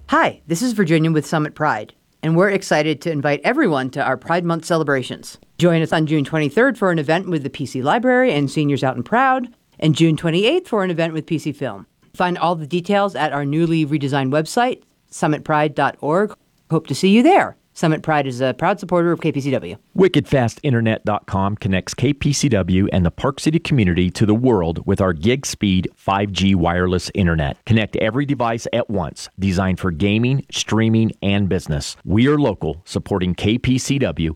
Hi, this is Virginia with Summit Pride, and we're excited to invite everyone to our Pride Month celebrations. Join us on June 23rd for an event with the PC Library and Seniors Out and Proud, and June 28th for an event with PC Film. Find all the details at our newly redesigned website, summitpride.org. Hope to see you there. Summit Pride is a proud supporter of KPCW. WickedFastInternet.com connects KPCW and the Park City community to the world with our gig speed 5G wireless internet. Connect every device at once, designed for gaming, streaming, and business. We are local, supporting KPCW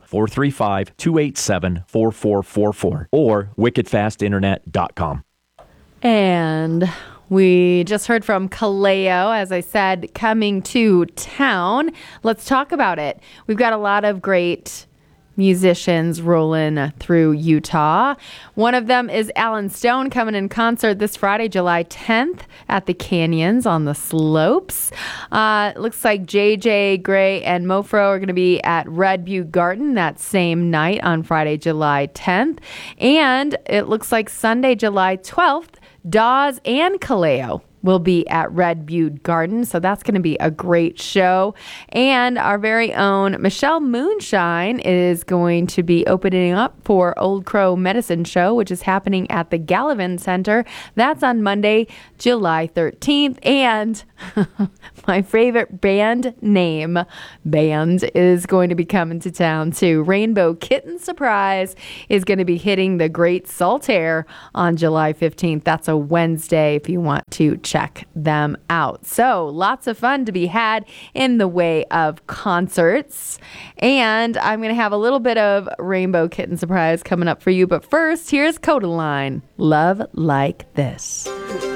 435-287-4444 or WickedFastInternet.com. And we just heard from Kaleo, as I said, coming to town. Let's talk about it. We've got a lot of great musicians rolling through Utah. One of them is Alan Stone, coming in concert this Friday, July 10th at the Canyons on the Slopes. Looks like JJ Gray and Mofro are going to be at Red Butte Garden that same night on Friday, July 10th. And it looks like Sunday, July 12th, Dawes and Kaleo will be at Red Butte Garden, so that's going to be a great show. And our very own Michelle Moonshine is going to be opening up for Old Crow Medicine Show, which is happening at the Gallivan Center. That's on Monday, July 13th. And my favorite band is going to be coming to town too. Rainbow Kitten Surprise is going to be hitting the Great Saltaire on July 15th. That's a Wednesday if you want to check them out. So lots of fun to be had in the way of concerts. And I'm going to have a little bit of Rainbow Kitten Surprise coming up for you. But first, here's Codaline, Love Like This.